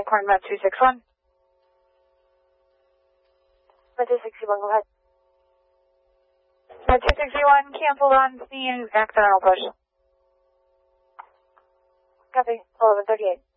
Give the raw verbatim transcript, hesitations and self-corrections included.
Acorn Met two six one. Met two sixty-one, go ahead. Met two sixty-one, canceled on scene, accidental push. Copy, eleven thirty-eight.